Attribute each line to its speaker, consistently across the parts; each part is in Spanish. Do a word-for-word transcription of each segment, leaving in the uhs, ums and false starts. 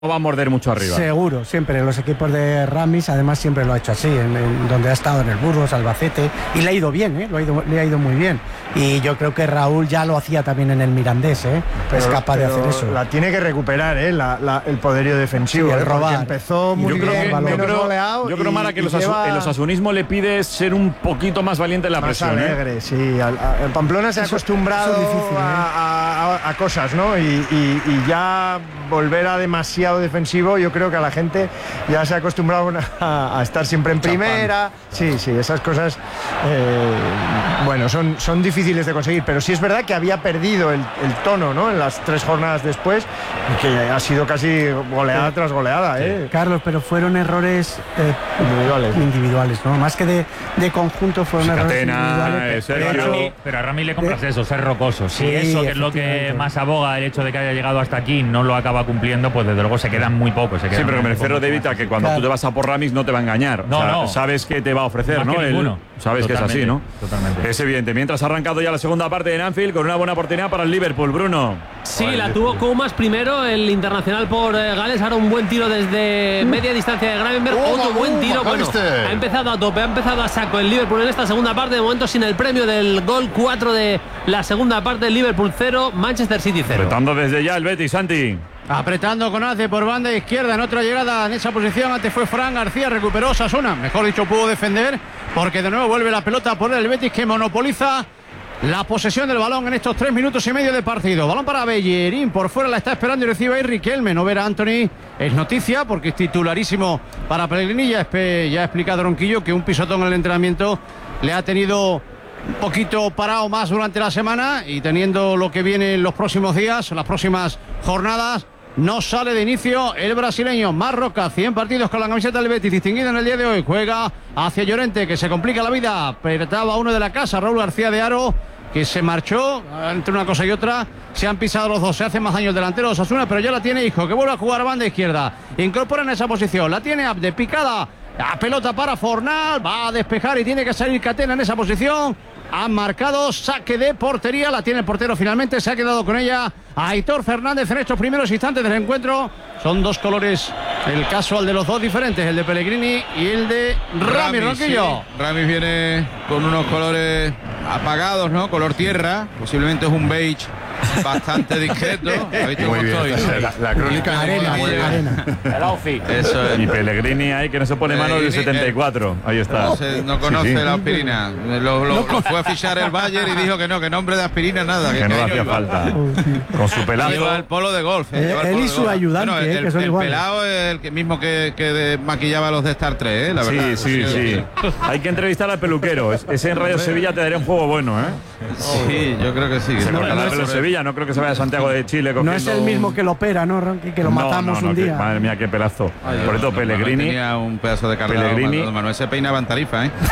Speaker 1: va a morder mucho arriba.
Speaker 2: Seguro, siempre. Los equipos de Ramis, además, siempre lo ha hecho así, en, en donde ha estado en el Burgos, Albacete, y le ha ido bien, ¿eh? Lo ha ido, le ha ido muy bien. Y yo creo que Raúl ya lo hacía también en el Mirandés, ¿eh? Pero, es capaz de hacer eso.
Speaker 3: La tiene que recuperar, ¿eh? La, la, el poderío defensivo.
Speaker 2: Sí, el
Speaker 3: ¿eh?
Speaker 2: robar.
Speaker 3: Empezó muy
Speaker 1: yo
Speaker 3: bien,
Speaker 1: creo que,
Speaker 3: menos
Speaker 1: yo creo,
Speaker 3: goleado.
Speaker 1: Yo creo, Mara, que los lleva... el osasunismo le pide ser un poquito más valiente en la
Speaker 3: más
Speaker 1: presión.
Speaker 3: alegre,
Speaker 1: ¿eh?
Speaker 3: sí. Al, a, el Pamplona se ha acostumbrado
Speaker 2: eso es difícil, ¿eh?
Speaker 3: a, a, a cosas, ¿no? Y, y, y ya volver a demasiado defensivo, yo creo que a la gente ya se ha acostumbrado a, a estar siempre en primera. Sí, sí, esas cosas, eh, bueno, son, son difíciles de conseguir, pero sí es verdad que había perdido el, el tono, ¿no? En las tres jornadas después, que ha sido casi goleada sí. tras goleada, ¿eh?
Speaker 2: Sí. Carlos, pero fueron errores eh,
Speaker 3: individuales.
Speaker 2: individuales, ¿no? Más que de, de conjunto fueron
Speaker 1: sí,
Speaker 2: errores
Speaker 1: Catena,
Speaker 2: individuales.
Speaker 1: Sergio.
Speaker 4: Pero a, Rami, pero a Rami le compras de, eso, ser rocoso. Si sí, eso, que es lo que más aboga el hecho de que haya llegado hasta aquí, no lo acaba cumpliendo, pues desde luego se quedan muy pocos. Se quedan
Speaker 1: sí, pero que me refiero, David, a que cuando claro. tú te vas a por Ramis no te va a engañar.
Speaker 4: No,
Speaker 1: o sea,
Speaker 4: no.
Speaker 1: Sabes que te va a ofrecer, ¿no?
Speaker 4: Él,
Speaker 1: sabes
Speaker 4: totalmente,
Speaker 1: que es así, ¿no?
Speaker 4: Totalmente.
Speaker 1: Es evidente. Mientras ha arrancado ya la segunda parte en Anfield con una buena oportunidad para el Liverpool, Bruno.
Speaker 5: Sí, la tuvo Koumas primero, el internacional por eh, Gales. Ahora un buen tiro desde media distancia de Gravenberg.
Speaker 6: Oh,
Speaker 5: Otro
Speaker 6: oh,
Speaker 5: buen tiro.
Speaker 6: oh,
Speaker 5: bueno, ha empezado a tope, ha empezado a saco el Liverpool en esta segunda parte. De momento sin el premio del gol cuatro de la segunda parte. Liverpool cero, Manchester City cero.
Speaker 1: Apretando desde ya el Betis, Santi.
Speaker 7: Apretando con Ace por banda izquierda en otra llegada en esa posición. Antes fue Fran García, recuperó Osasuna. Mejor dicho, pudo defender porque de nuevo vuelve la pelota por el Betis, que monopoliza la posesión del balón en estos tres minutos y medio de partido. Balón para Bellerín, por fuera la está esperando y recibe ahí Riquelme. No ver a Anthony es noticia porque es titularísimo para Pellegrini. Ya, ya ha explicado Ronquillo que un pisotón en el entrenamiento le ha tenido un poquito parado más durante la semana, y teniendo lo que viene en los próximos días, las próximas jornadas, no sale de inicio el brasileño. Marroca, cien partidos con la camiseta del Betis, distinguido en el día de hoy. Juega hacia Llorente, que se complica la vida. Apretaba uno de la casa, Raúl García de Haro, que se marchó. Entre una cosa y otra se han pisado los dos. Se hace más daño el delantero de Osasuna, pero ya la tiene Hijo, que vuelve a jugar a banda izquierda. Incorpora en esa posición, la tiene Abde, picada. La pelota para Fornal, va a despejar y tiene que salir Catena en esa posición. Han marcado saque de portería, la tiene el portero finalmente, se ha quedado con ella Aitor Fernández en estos primeros instantes del encuentro. Son dos colores, el casual de los dos diferentes, el de Pellegrini y el de Ramis, Ronquillo.
Speaker 8: Sí. Ramis viene con unos colores apagados, ¿no? Color tierra, posiblemente es un beige bastante discreto. ¿Visto cómo estoy?
Speaker 6: La, la crónica
Speaker 2: arena, arena, arena.
Speaker 4: El outfit.
Speaker 8: Eso es.
Speaker 1: Y Pellegrini ahí, que no se pone mano del setenta y cuatro. Ahí está.
Speaker 8: No, se, no conoce sí, sí. la aspirina. Lo, lo, lo fue a fichar el Bayern y dijo que no, que nombre de aspirina nada.
Speaker 1: Que, que no le hacía falta. Con su pelazo.
Speaker 8: Lleva el polo de golf.
Speaker 2: Eh,
Speaker 8: el
Speaker 2: él y su ayudante,
Speaker 8: bueno, el,
Speaker 2: eh, que son
Speaker 8: el
Speaker 2: iguales.
Speaker 8: pelado es el que mismo que, que de, maquillaba a los de Star tres, ¿eh? La verdad.
Speaker 1: Sí, sí, sí. Hay que entrevistar al peluquero. Ese en Radio Sevilla te daría un juego bueno, ¿eh?
Speaker 8: Sí, yo creo que sí.
Speaker 1: Se cortará el pelo en Sevilla, no creo que se vaya a Santiago de Chile cogiendo...
Speaker 2: No es el mismo que lo opera, ¿no, Ronqui? Que lo
Speaker 1: no,
Speaker 2: matamos
Speaker 1: no, no,
Speaker 2: un
Speaker 1: que,
Speaker 2: día.
Speaker 1: madre mía, qué pelazo.
Speaker 8: Ay,
Speaker 1: Por eso,
Speaker 8: no,
Speaker 1: Pellegrini...
Speaker 8: Tenía un pedazo de cargado.
Speaker 1: Pellegrini...
Speaker 8: Manuel se peinaba en Tarifa, ¿eh?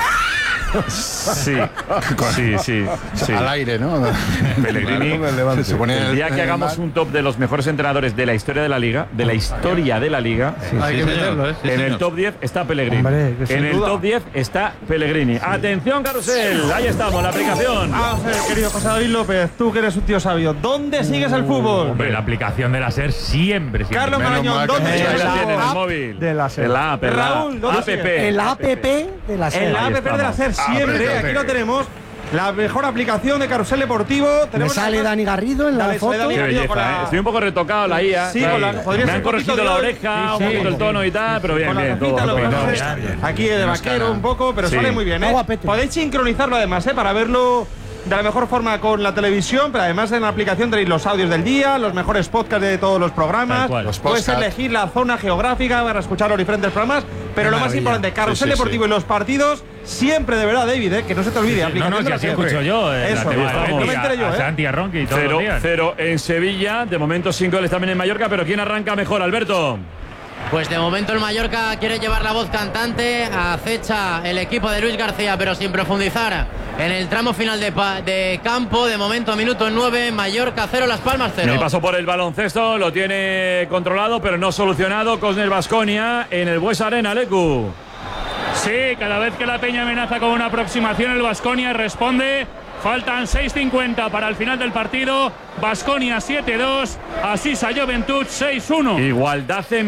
Speaker 1: Sí, sí, sí, sí.
Speaker 6: Al aire, ¿no?
Speaker 1: Pellegrini,
Speaker 6: se pone
Speaker 1: el día que hagamos un top de los mejores entrenadores de la historia de la Liga, de la historia de la Liga,
Speaker 8: sí, hay sí, que meterlo, ¿eh? Sí,
Speaker 1: en
Speaker 8: señor.
Speaker 1: el top diez está Pellegrini.
Speaker 2: Hombre,
Speaker 1: en el
Speaker 2: duda.
Speaker 1: top diez está Pellegrini. Sí. Atención, Carrusel, ahí estamos, la aplicación.
Speaker 3: Vamos a ver, querido José David López, tú que eres un tío sabio, ¿dónde sigues el fútbol?
Speaker 4: Hombre, la aplicación de la SER siempre, siempre.
Speaker 3: Carlos Marañón, ¿dónde
Speaker 1: Ahí
Speaker 3: sigues
Speaker 1: la
Speaker 3: el
Speaker 1: tiene en el
Speaker 3: fútbol?
Speaker 1: móvil.
Speaker 3: De la SER.
Speaker 1: En la app, en la
Speaker 3: Raúl, ¿dónde
Speaker 1: app.
Speaker 3: sigues?
Speaker 2: El app de la SER.
Speaker 3: En la
Speaker 1: Ahí
Speaker 3: app de la SER
Speaker 1: estamos.
Speaker 3: siempre,
Speaker 6: App.
Speaker 3: aquí lo tenemos. La mejor aplicación de Carrusel Deportivo.
Speaker 2: Me sale Dani Garrido en la
Speaker 3: Dale,
Speaker 2: foto.
Speaker 3: Dani
Speaker 1: Qué
Speaker 3: Garrido
Speaker 1: belleza,
Speaker 3: con la-
Speaker 1: ¿eh? Estoy un poco retocado la I A.
Speaker 3: Sí, con la- podría
Speaker 1: Me
Speaker 3: ser
Speaker 1: han
Speaker 3: un
Speaker 1: corregido
Speaker 3: poquito
Speaker 1: la
Speaker 3: de-
Speaker 1: oreja,
Speaker 3: sí,
Speaker 1: un
Speaker 3: sí,
Speaker 1: poquito el tono y tal, pero bien,
Speaker 3: Con la
Speaker 1: bien, todo.
Speaker 3: gafita, lo que
Speaker 1: todo.
Speaker 3: pasa es
Speaker 6: bien.
Speaker 3: aquí de vaquero un poco, pero
Speaker 1: Sí.
Speaker 3: sale muy bien, ¿eh?
Speaker 2: Guapete.
Speaker 3: Podéis sincronizarlo además, ¿eh? Para verlo de la mejor forma con la televisión, pero además en la aplicación tenéis los audios del día, los mejores podcasts de todos los programas.
Speaker 4: Tal cual.
Speaker 6: Los
Speaker 3: Puedes
Speaker 6: podcasts.
Speaker 3: elegir la zona geográfica para escuchar los diferentes programas, pero
Speaker 6: Qué
Speaker 3: lo más
Speaker 6: maravilla.
Speaker 3: importante, Carrusel
Speaker 1: Sí, sí,
Speaker 3: Deportivo
Speaker 1: sí.
Speaker 3: y los partidos, siempre de verdad, David, ¿eh? Que no se te olvide.
Speaker 4: Sí, sí.
Speaker 3: aplicación
Speaker 4: No, no,
Speaker 3: de
Speaker 4: si
Speaker 3: la
Speaker 4: así
Speaker 3: SER.
Speaker 4: escucho yo. Eh,
Speaker 3: Eso,
Speaker 4: la tengo a
Speaker 1: estamos.
Speaker 3: no me
Speaker 4: Leti,
Speaker 3: enteré yo,
Speaker 4: a
Speaker 3: ¿eh?
Speaker 4: Santi, a Ronqui y todos
Speaker 1: Cero,
Speaker 4: los días.
Speaker 1: cero en Sevilla, de momento sin goles también en Mallorca, pero ¿quién arranca mejor, Alberto?
Speaker 9: Pues de momento el Mallorca quiere llevar la voz cantante, acecha el equipo de Luis García, pero sin profundizar en el tramo final de, de campo. De momento, minuto nueve, Mallorca cero, Las Palmas cero.
Speaker 1: El paso por el baloncesto lo tiene controlado, pero no solucionado. Cosner Baskonia en el Buesa Arena, Lecu.
Speaker 10: Sí, cada vez que la Peña amenaza con una aproximación, el Baskonia responde
Speaker 6: Faltan seis cincuenta para el final del partido. Baskonia siete dos, Asisa Joventut seis uno.
Speaker 1: Igualdad en